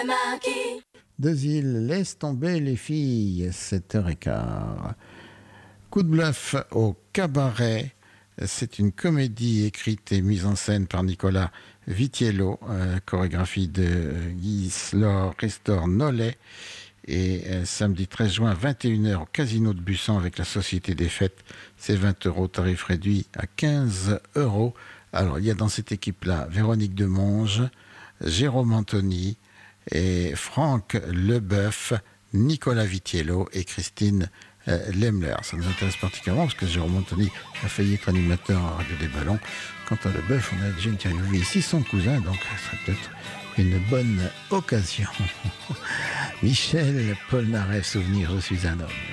Deux îles, laisse tomber les filles, 7h15. Coup de bluff au cabaret. C'est une comédie écrite et mise en scène par Nicolas Vitiello, chorégraphie de Guy Ristor Nollet. Et samedi 13 juin, 21h au Casino de Bussan avec la Société des Fêtes. C'est 20 €, tarif réduit à 15 €. Alors, il y a dans cette équipe-là Véronique Demonge, Jérôme Anthony et Franck Leboeuf, Nicolas Vitiello et Christine Lemler. Ça nous intéresse particulièrement parce que Jérôme Anthony a failli être animateur à Radio des Ballons. Quant à Leboeuf, on a déjà interviewé ici son cousin, donc ça serait peut-être une bonne occasion. Michel Polnareff, souvenir, je suis un homme.